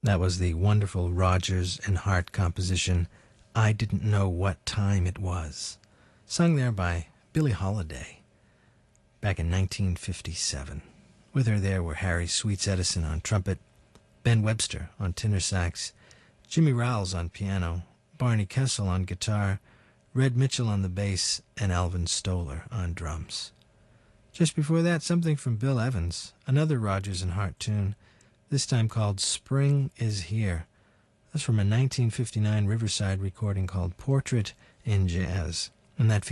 That was the wonderful Rodgers and Hart composition, I Didn't Know What Time It Was, sung there by Billie Holiday back in 1957. With her there were Harry Sweets Edison on trumpet, Ben Webster on tenor sax, Jimmy Rowles on piano, Barney Kessel on guitar, Red Mitchell on the bass, and Alvin Stoller on drums. Just before that, something from Bill Evans, another Rodgers and Hart tune, this time called Spring is Here. That's from a 1959 Riverside recording called Portrait in Jazz, and that